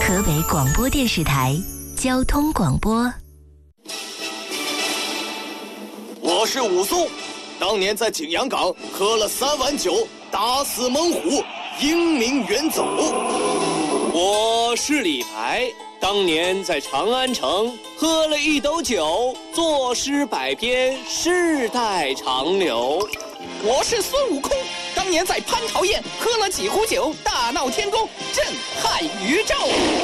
河北广播电视台交通广播。 我是武松，当年在景阳冈喝了3碗酒，打死猛虎，英名远走。 我是李白，当年在长安城喝了1斗酒，作诗百篇，世代长流。 我是孙悟空，当年在蟠桃宴喝了几壶酒，大闹天宫，震撼宇宙。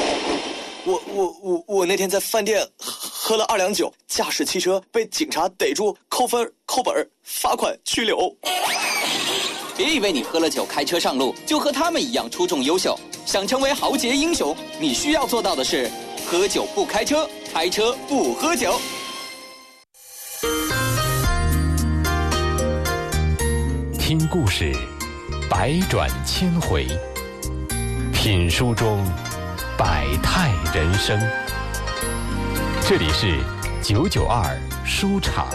我那天在饭店喝了2两酒，驾驶汽车被警察逮住，扣分、扣本、罚款、拘留。 别以为你喝了酒开车上路就和他们一样出众优秀，想成为豪杰英雄，你需要做到的是喝酒不开车，开车不喝酒。 听故事，百转千回；品书中，百态人生。这里是992书场。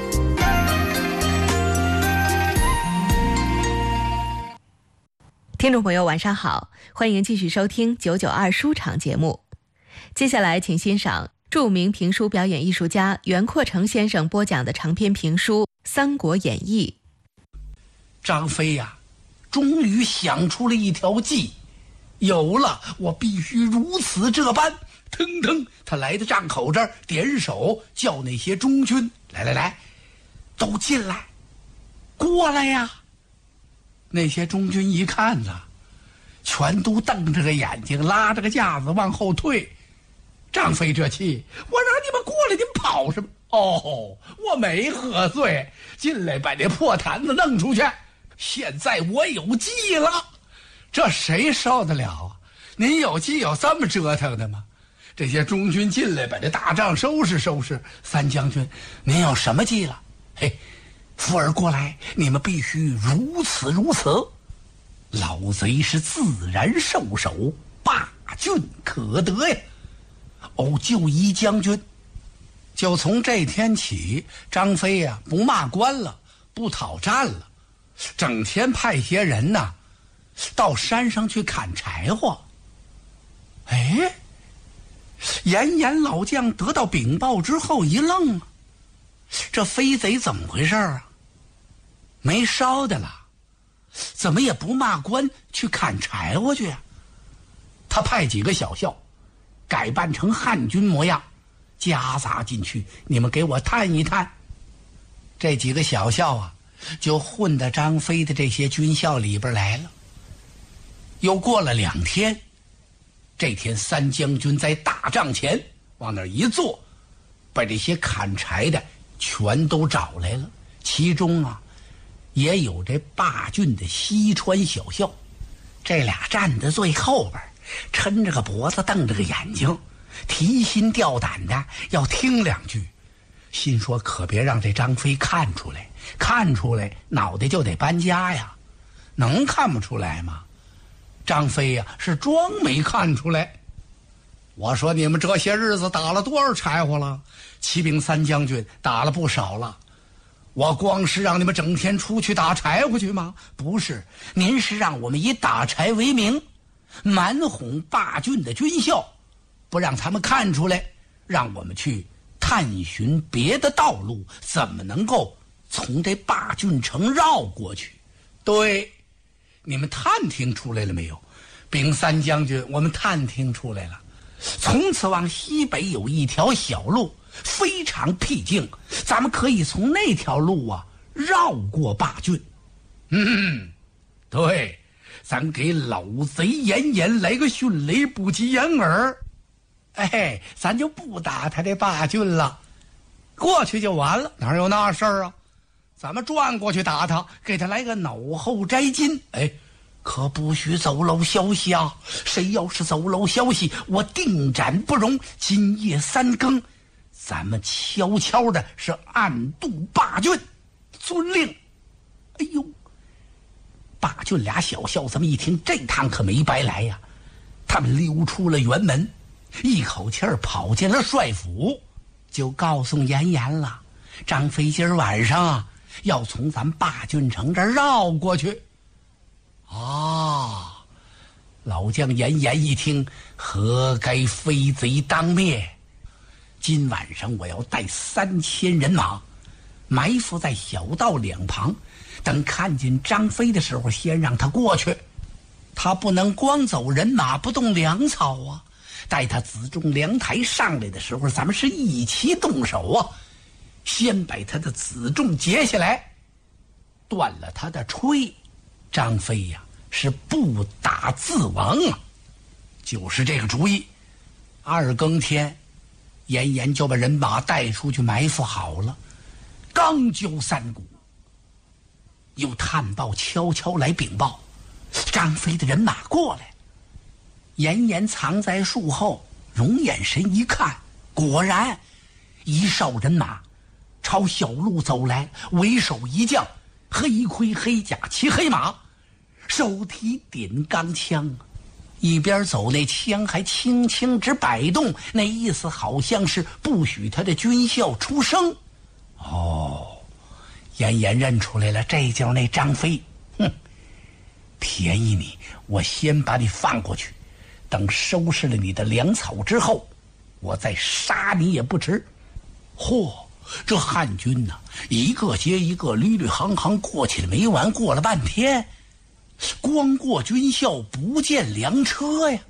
听众朋友晚上好，欢迎继续收听992书场节目。接下来请欣赏著名评书表演艺术家袁阔成先生播讲的长篇评书《三国演义》。 张飞呀，终于想出了一条计，有了，我必须如此这般。腾腾，他来到帐口这儿，点手叫那些中军来，都进来，过来呀。那些中军一看呢，全都瞪着个眼睛，拉着个架子往后退。张飞这气，我让你们过来，你们跑什么？哦，我没喝醉，进来把那破坛子弄出去。现在我有计了，这谁受得了啊？您有计有这么折腾的吗？这些中军进来把这大帐收拾收拾。三将军，您有什么计了？嘿，福儿过来，你们必须如此如此。老贼是自然受首，霸郡可得呀。哦，就一将军，就从这天起，张飞呀，不骂官了，不讨战了，整天派些人呐，到山上去砍柴火。哎，严老将得到禀报之后一愣啊，这飞贼怎么回事啊？没烧的了，怎么也不骂官去砍柴火去啊？他派几个小校改扮成汉军模样，夹杂进去，你们给我探一探。这几个小校啊，就混到张飞的这些军校里边来了。又过了2天，这天三将军在大帐前往那儿一坐，把这些砍柴的全都找来了，其中啊也有这霸郡的西川小校。这俩站在最后边，抻着个脖子，瞪着个眼睛，提心吊胆的要听2句，心说可别让这张飞看出来，看出来脑袋就得搬家呀。能看不出来吗？张飞呀，是装没看出来。我说你们这些日子打了多少柴火了？启禀三将军，打了不少了。我光是让你们整天出去打柴火去吗？不是，您是让我们以打柴为名，蛮哄霸郡的军校，不让他们看出来，让我们去探寻别的道路，怎么能够从这霸郡城绕过去？对，你们探听出来了没有？禀三将军，我们探听出来了。从此往西北有一条小路，非常僻静，咱们可以从那条路啊绕过霸郡。对，咱给老贼严来个迅雷不及掩耳。哎，咱就不打他这霸郡了，过去就完了，哪有那事儿啊？咱们转过去打他，给他来个脑后摘金。哎，可不许走漏消息啊！谁要是走漏消息，我定斩不容。今夜3更，咱们悄悄的是暗渡霸郡。遵令。哎呦，霸郡俩小校这么一听，这趟可没白来呀！他们溜出了辕门，一口气儿跑进了帅府，就告诉严了，张飞今儿晚上啊要从咱霸郡城这儿绕过去。啊， 老将严颜一听，何该飞贼当面？今晚上我要带3000人马，埋伏在小道两旁，等看见张飞的时候，先让他过去。他不能光走人马不动粮草啊！待他辎重粮台上来的时候，咱们是一起动手啊！先把他的辎重截下来，断了他的炊，张飞呀是不打自亡啊！就是这个主意。2更天，严颜就把人马带出去埋伏好了。刚交3鼓，有探报悄悄来禀报，张飞的人马过来。严颜藏在树后，用眼神一看，果然一哨人马朝小路走来，为首一将，黑盔黑甲骑黑马，手提点钢枪，一边走那枪还轻轻直摆动，那意思好像是不许他的军校出声。严颜认出来了，这就是那张飞。便宜你，我先把你放过去，等收拾了你的粮草之后，我再杀你也不迟。这汉军呐，一个接一个，屡屡行行过去了没完，过了半天，光过军校不见粮车呀。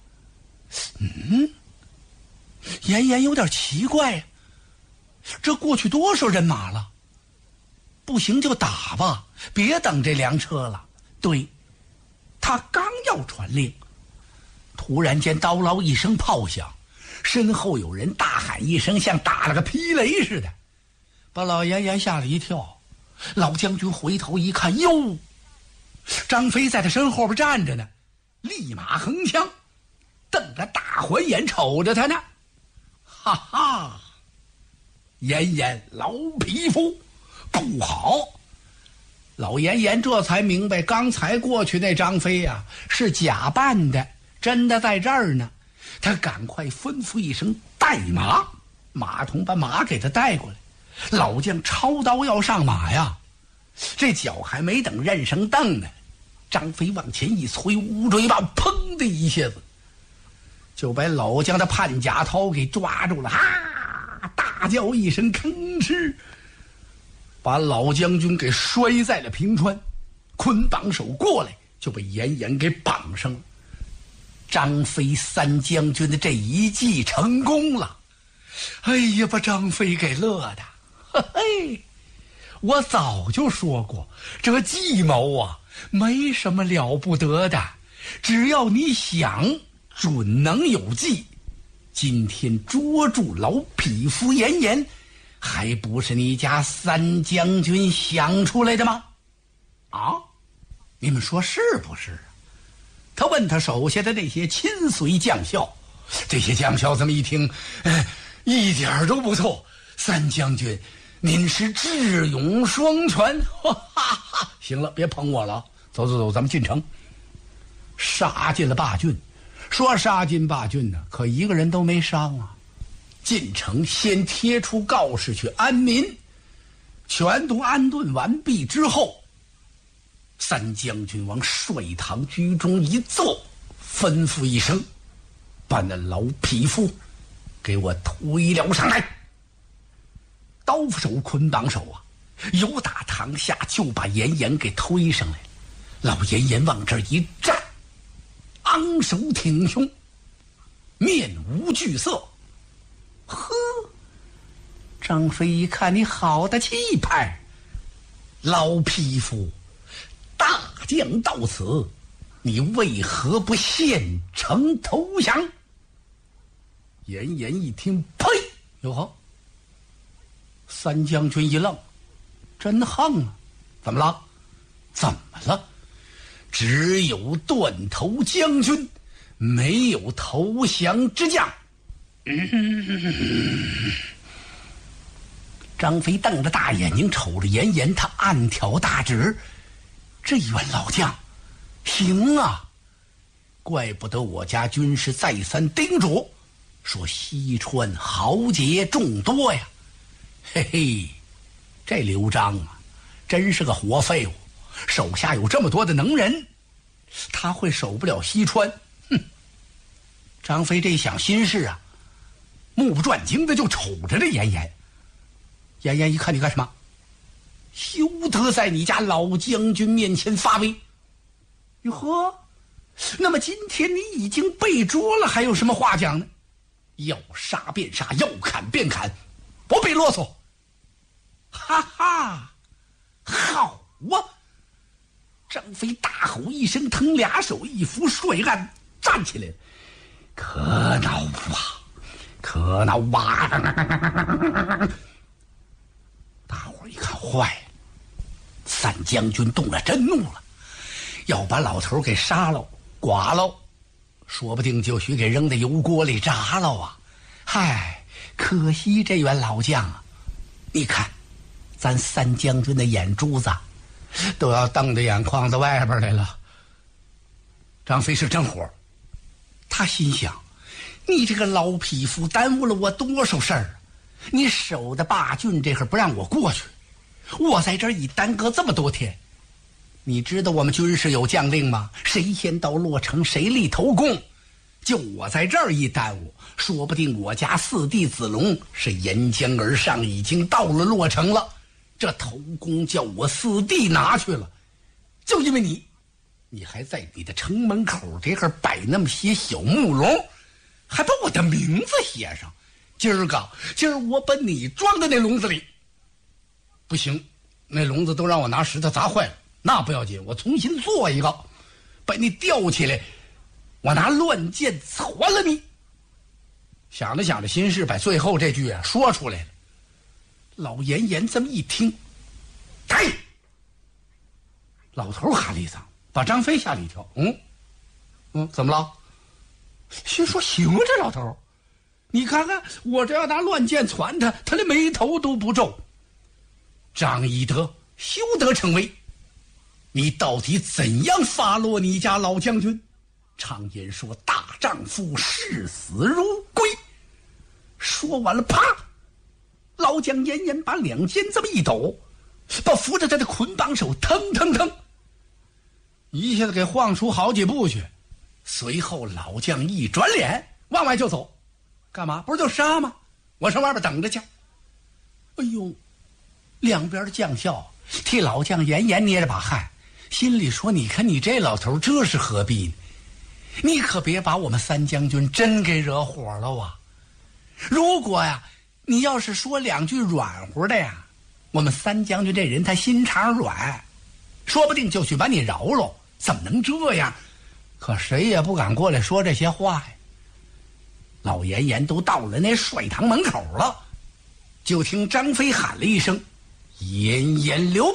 严颜有点奇怪呀，这过去多少人马了？不行就打吧，别等这粮车了。对，他刚要传令，突然间叨唠一声炮响，身后有人大喊一声，像打了个霹雷似的，把老严颜吓了一跳。老将军回头一看，哟，张飞在他身后边站着呢，立马横枪，瞪着大环眼瞅着他呢。哈哈，严颜老匹夫不好！老严颜这才明白，刚才过去那张飞呀是假扮的，真的在这儿呢。他赶快吩咐一声带马，马童把马给他带过来。老将抄刀要上马呀，这脚还没等认上蹬呢，张飞往前一催，乌骓棒砰的一下子就把老将的判甲涛给抓住了。大叫一声，吭哧把老将军给摔在了平川，捆绑手过来就被严颜给绑上了。张飞3将军的这一计成功了，哎呀，把张飞给乐的，嘿，我早就说过，这计谋啊没什么了不得的，只要你想，准能有计。今天捉住老匹夫严颜，还不是你家3将军想出来的吗？你们说是不是？他问他手下的那些亲随将校，这些将校这么一听，一点都不错。3将军，您是智勇双全。行了，别捧我了，走，咱们进城。杀进了霸郡，说杀进霸郡呢，可一个人都没伤啊。进城先贴出告示去安民，全都安顿完毕之后，3将军往帅堂居中一坐，吩咐一声，把那老匹夫给我推了上来。刀手捆绑手啊，由打堂下就把严颜给推上来了。老严颜往这儿一站，昂首挺胸，面无惧色。张飞一看，你好的气派，老匹夫，大将到此，你为何不献城投降？严颜一听，呸！哟呵，3将军一愣，真横啊！怎么了？怎么了？只有断头将军，没有投降之将。张飞瞪着大眼睛瞅着严颜，他暗挑大指，这一员老将行啊，怪不得我家军师再三叮嘱，说西川豪杰众多呀。嘿嘿，这刘璋啊真是个活废物，手下有这么多的能人，他会守不了西川？ 张飞这一想心事啊，目不转睛的就瞅着这严严。严严一看，你干什么？休得在你家老将军面前发威。哟呵，那么今天你已经被捉了，还有什么话讲呢？要杀便杀，要砍便砍，不必啰嗦。哈哈，好啊！张飞大吼一声，腾俩手一扶帅案，站起来了。可恼啊，可恼啊！大伙一看坏了，三将军动了真怒了，要把老头给杀了剐了，说不定就许给扔在油锅里炸了啊！嗨，可惜这员老将啊，你看咱三将军的眼珠子都要瞪到眼眶子外边来了。张飞是真火，他心想，你这个老匹夫耽误了我多少事儿啊！你守的霸郡这会儿不让我过去，我在这儿一耽搁这么多天。你知道我们军事有将令吗？谁先到洛城谁立头功。就我在这儿一耽误，说不定我家四弟子龙是沿江而上，已经到了洛城了，这头功叫我四弟拿去了。就因为你还在你的城门口这块摆那么些小木笼，还把我的名字写上。今儿我把你装在那笼子里。不行，那笼子都让我拿石头砸坏了，那不要紧，我重新做一个，把你吊起来，我拿乱箭穿了你。想着想着心事，把最后这句说出来了。老严严这么一听，哎，老头喊了一声，把张飞吓了一跳。怎么了？心说行啊，这老头，你看看我这要拿乱箭传他，他连眉头都不皱。张翼德，休得逞威！你到底怎样发落你家老将军？常言说大丈夫视死如归。说完了，啪！老将严严把两肩这么一抖，把扶着他的捆绑手腾腾腾一下子给晃出好几步去。随后老将一转脸往外就走。干嘛？不是就杀吗？我上外边等着去。哎呦，两边的将校替老将严严捏着把汗，心里说，你看你这老头这是何必呢？你可别把我们三将军真给惹火了啊！如果呀，你要是说两句软乎的呀，我们三将军这人他心肠软，说不定就去把你饶了。怎么能这样？可谁也不敢过来说这些话呀。老严严都到了那帅堂门口了，就听张飞喊了一声：“严严留步！”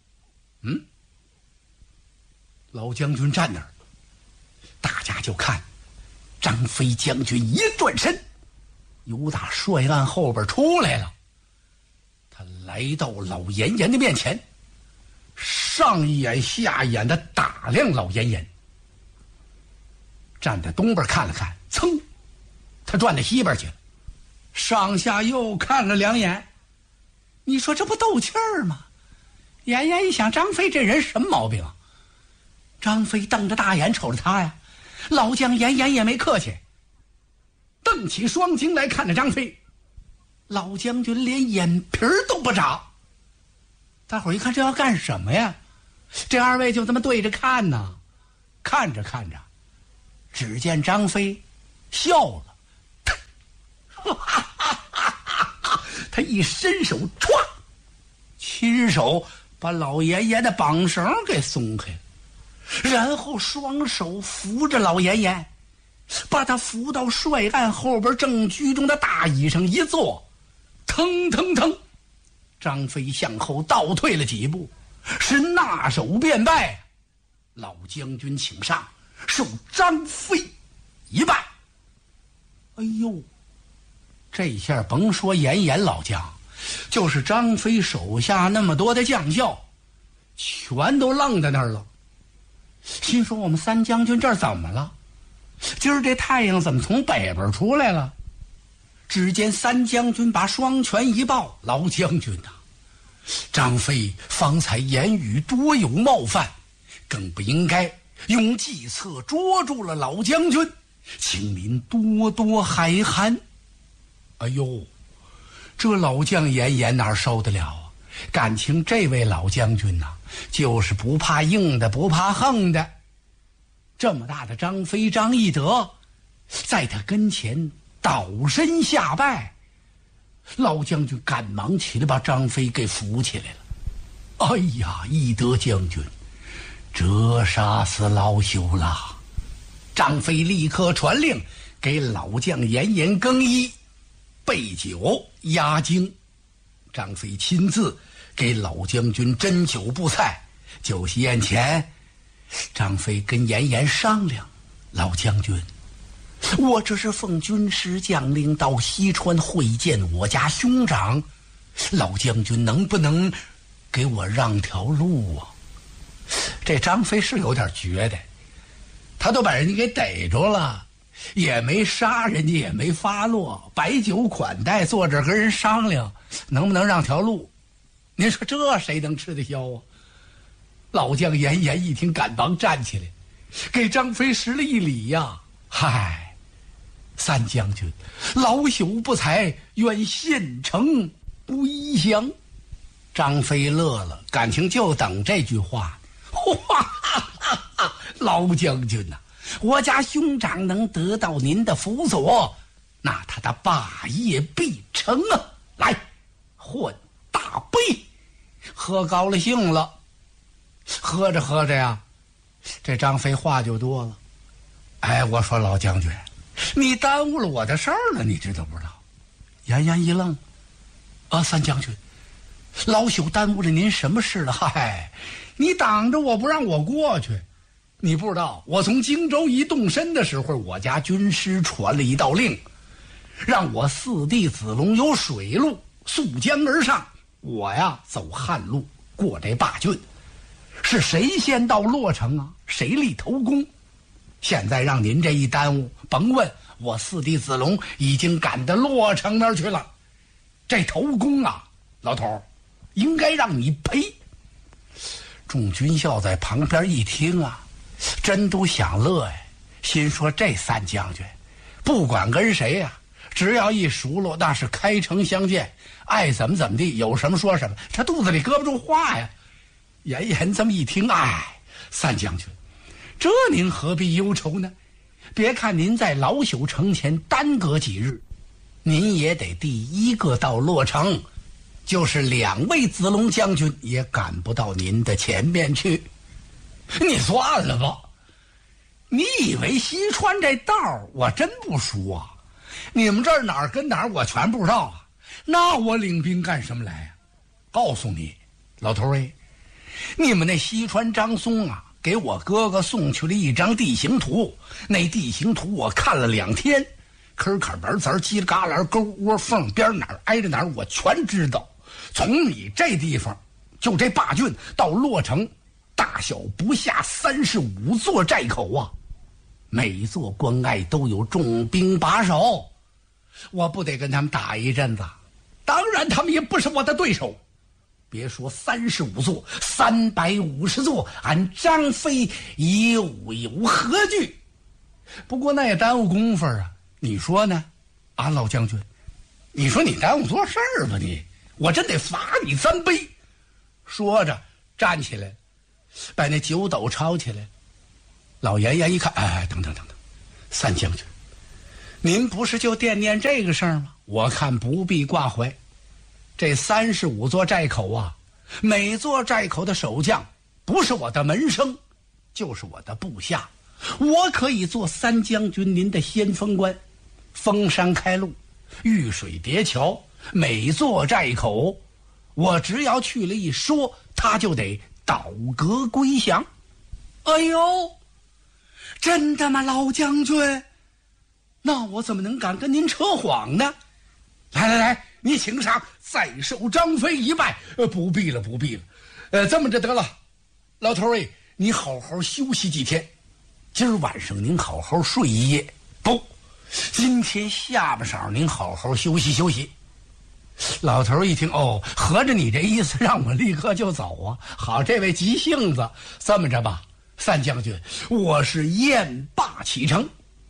老将军站那儿，大家就看张飞将军一转身，由打帅案后边出来了。他来到老严严的面前，上一眼下一眼的打量老严严，站在东边看了看，噌，他转到西边去了，上下又看了两眼。你说这不斗气儿吗？严严一想，张飞这人什么毛病啊？张飞瞪着大眼瞅着他呀，老将严严也没客气，瞪起双睛来看着张飞。老将军连眼皮都不眨。大伙一看这要干什么呀？这二位就这么对着看呢。看着看着，只见张飞笑了，他一伸手，歘，亲手把老严严的绑绳给松开了，然后双手扶着老严严，把他扶到帅案后边正居中的大椅上一坐，腾腾腾，张飞向后倒退了几步，是纳手便拜。老将军请上，受张飞一拜。哎呦，这下甭说严严老将，就是张飞手下那么多的将校，全都愣在那儿了。心说我们三将军这儿怎么了？今儿这太阳怎么从北边出来了？只见三将军把双拳一抱，老将军呐，张飞方才言语多有冒犯，更不应该用计策捉住了老将军。 请您多多海涵。哎呦，这老将严颜哪受得了啊？感情这位老将军呐，就是不怕硬的，不怕横的。这么大的张飞张翼德，在他跟前倒身下拜。老将军赶忙起来把张飞给扶起来了。哎呀，翼德将军，这杀死老朽了。张飞立刻传令给老将严颜更衣，备酒压惊。张飞亲自给老将军斟酒布菜。酒席宴前，张飞跟严颜商量：老将军，我这是奉军师将令到西川会见我家兄长，老将军能不能给我让条路啊？这张飞是有点觉得，他都把人家给逮着了，也没杀人家，也没发落，摆酒款待，坐这跟人商量能不能让条路。您说这谁能吃得消啊？老将严颜一听，赶忙站起来给张飞施了一礼呀。嗨，三将军，老朽不才，愿献城归降。张飞乐了，感情就等这句话。哈哈哈哈，老将军呐，我家兄长能得到您的辅佐，那他的霸业必成啊！来，换大杯，喝高了兴了。喝着喝着呀，这张飞话就多了。哎，我说老将军，你耽误了我的事儿了，你知道不知道？严颜一愣，啊，三将军，老朽耽误了您什么事了？嗨，你挡着我不让我过去，你不知道，我从荆州一动身的时候，我家军师传了一道令，让我四弟子龙有水路溯江而上，我呀走旱路过这霸郡。是谁先到洛城啊？谁立头功？现在让您这一耽误，甭问，我四弟子龙已经赶到洛城那儿去了。这头功啊，老头应该让你赔。众军校在旁边一听啊，真都想乐呀，心说这三将军不管跟谁呀，只要一熟络，那是开城相见，爱怎么怎么地，有什么说什么，他肚子里搁不住话呀。严颜这么一听，哎，三将军，这您何必忧愁呢？别看您在老朽城前耽搁几日，您也得第一个到洛城，就是两位子龙将军也赶不到您的前面去。你算了吧，你以为西川这道我真不熟啊？你们这儿哪儿跟哪儿我全不知道啊？那我领兵干什么来呀？告诉你，老头儿，你们那西川张松啊，给我哥哥送去了一张地形图，那地形图我看了2天，坑坎板子犄旮旯沟窝缝边哪儿挨着哪儿我全知道。从你这地方，就这霸郡到洛城，大小不下35座寨口啊，每座关隘都有重兵把守，我不得跟他们打一阵子？当然他们也不是我的对手。别说35座，350座，俺张飞也武有何惧？不过那也耽误功夫啊，你说呢？啊，老将军，你说你耽误做事儿吧你，我真得罚你3杯。说着站起来，把那酒斗抄起来。老严颜一看，哎，等，三将军，您不是就惦念这个事儿吗？我看不必挂怀。这35座寨口啊，每座寨口的守将不是我的门生，就是我的部下，我可以做三将军您的先锋官，封山开路，遇水叠桥，每座寨口我只要去了一说，他就得倒戈归降。哎呦，真的吗，老将军？那我怎么能敢跟您扯谎呢？来，你请上，再受张飞一拜。不必了。这么着得了，老头儿，你好好休息几天，今儿晚上您好好睡一夜。不，今天下半晌您好好休息。老头儿一听，哦，合着你这意思让我立刻就走啊？好，这位急性子，这么着吧，三将军，我是雁罢启程，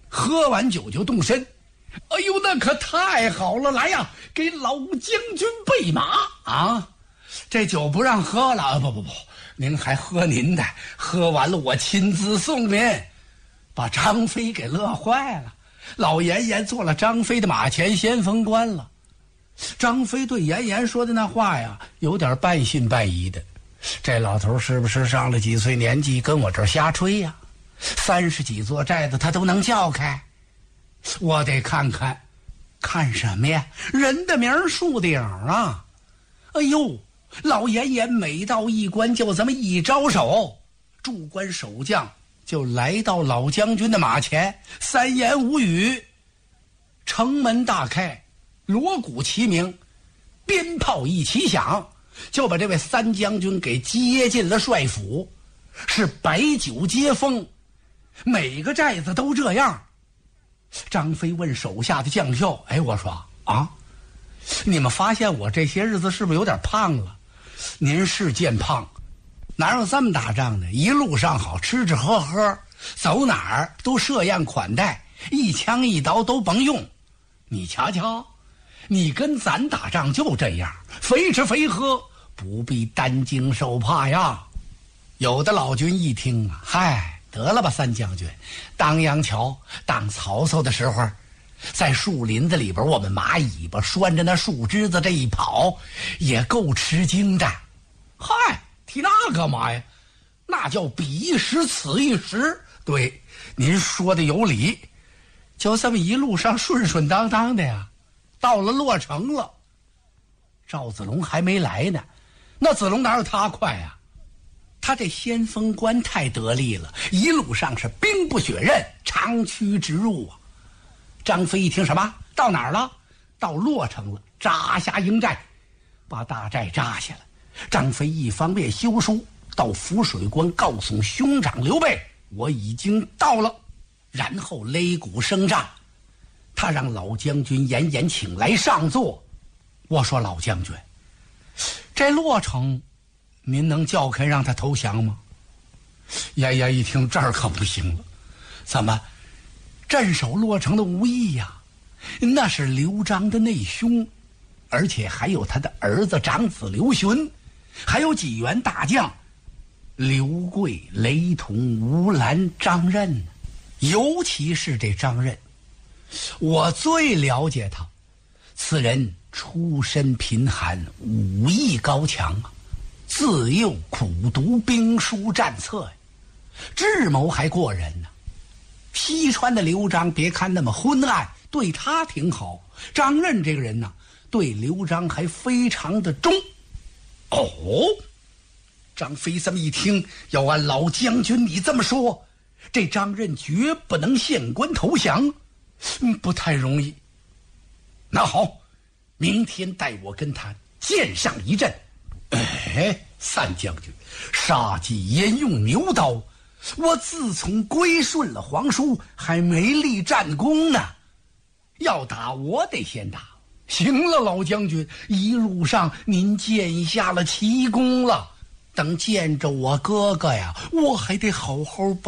喝完酒就动身。哎呦，那可太好了！来呀，给老将军备马啊！这酒不让喝了，不，您还喝您的，喝完了我亲自送您。把张飞给乐坏了。老严严做了张飞的马前先锋官了。张飞对严严说的那话呀，有点半信半疑的。这老头是不是上了几岁年纪，跟我这儿瞎吹呀？30几座寨子他都能叫开，我得看看。看什么呀？人的名树的影啊！哎呦，老严严每到一关就这么一招手，驻关守将就来到老将军的马前，三言五语，城门大开，锣鼓齐鸣，鞭炮一齐响，就把这位三将军给接进了帅府，是摆酒接风，每个寨子都这样。张飞问手下的将校：“哎，我说啊，你们发现我这些日子是不是有点胖了？您是见胖，哪有这么打仗的？一路上好吃吃喝喝，走哪儿都设宴款待，一枪一刀都甭用。你瞧瞧，你跟咱打仗就这样，肥吃肥喝，不必担惊受怕呀。”有的老军一听啊，嗨，得了吧，三将军，当阳桥当曹操的时候，在树林子里边，我们马尾巴拴着那树枝子这一跑，也够吃惊的。嗨，提那干嘛呀？那叫彼一时此一时。对，您说的有理。就这么一路上顺顺当当的呀，到了洛城了。赵子龙还没来呢，那子龙哪有他快啊？他这先锋官太得力了，一路上是兵不血刃，长驱直入啊。张飞一听什么？到哪儿了？到洛城了，扎下营寨，把大寨扎下了。张飞一方面修书到涪水关告诉兄长刘备，我已经到了，然后擂鼓声战。他让老将军严严请来上座。我说老将军，这洛城您能叫开让他投降吗？严严一听，这儿可不行了。怎么？镇守洛城的无益呀，那是刘璋的内兄，而且还有他的儿子长子刘询，还有几员大将，刘贵、雷同、吴兰、张任，尤其是这张任，我最了解他。此人出身贫寒，武艺高强啊，自幼苦读兵书战策呀，智谋还过人呢。西川的刘璋别看那么昏暗，对他挺好。张任这个人呢，对刘璋还非常的忠。哦，张飞这么一听，要按老将军你这么说，这张任绝不能献官投降，不太容易。那好，明天带我跟他剑上一阵。哎，三将军，杀鸡焉用牛刀？我自从归顺了皇叔，还没立战功呢。要打我得先打。行了，老将军，一路上您建下了奇功了。等见着我哥哥呀，我还得好好